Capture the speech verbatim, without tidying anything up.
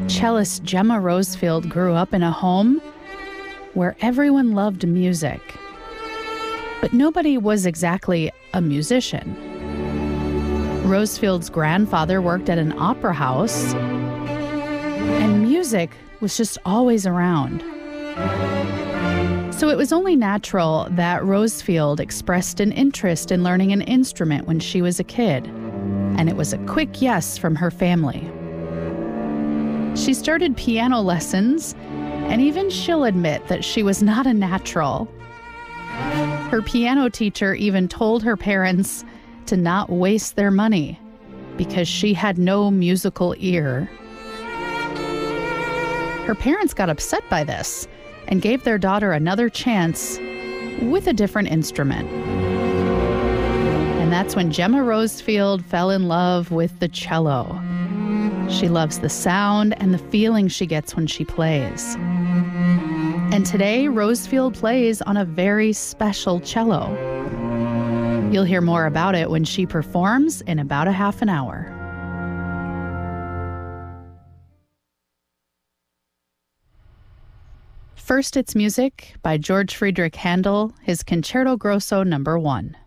Cellist Gemma Rosefield grew up in a home where everyone loved music. But nobody was exactly a musician. Rosefield's grandfather worked at an opera house, and music was just always around. So it was only natural that Rosefield expressed an interest in learning an instrument when she was a kid, and it was a quick yes from her family. She started piano lessons, and even she'll admit that she was not a natural. Her piano teacher even told her parents to not waste their money because she had no musical ear. Her parents got upset by this and gave their daughter another chance with a different instrument. And that's when Gemma Rosefield fell in love with the cello. She loves the sound and the feeling she gets when she plays. And today, Rosefield plays on a very special cello. You'll hear more about it when she performs in about a half an hour. First, it's music by George Friedrich Handel, his Concerto Grosso number one.